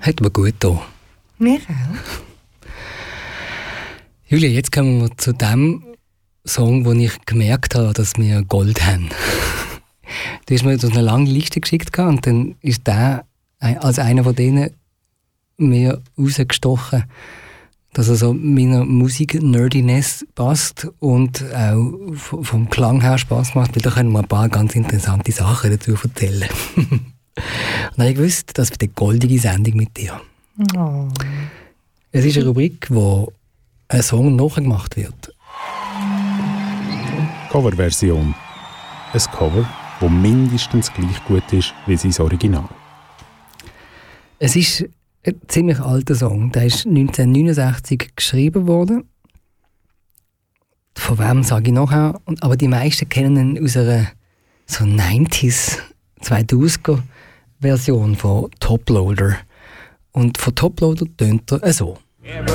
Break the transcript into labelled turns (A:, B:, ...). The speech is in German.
A: Hat mir gut getan.
B: Mir auch.
A: Julia, jetzt kommen wir zu dem Song, wo ich gemerkt habe, dass wir Gold haben. Du hast mir so eine lange Liste geschickt und dann ist der als einer von denen mir rausgestochen, dass er so meiner Musik-Nerdiness passt und auch vom Klang her Spass macht, weil da können wir ein paar ganz interessante Sachen dazu erzählen. Und dann habe ich gewusst, das wird eine goldige Sendung mit dir.
B: Oh.
A: Es ist eine Rubrik, wo ein Song nachgemacht wird.
C: Coverversion. Ein Cover, das mindestens gleich gut ist wie sein Original.
A: Es ist ein ziemlich alter Song. Der ist 1969 geschrieben worden. Von wem sage ich nachher? Aber die meisten kennen ihn aus einer so 90s, 2000er Version von Toploader. Und von Toploader tönt er so.